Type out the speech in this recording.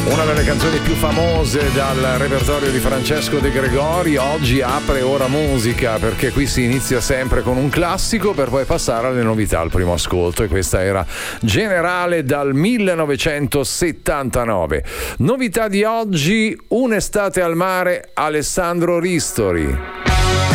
Una delle canzoni più famose dal repertorio di Francesco De Gregori. Oggi apre Ora Musica, perché qui si inizia sempre con un classico per poi passare alle novità al primo ascolto, e questa era Generale dal 1979. Novità di oggi: Un'estate al mare, Alessandro Ristori.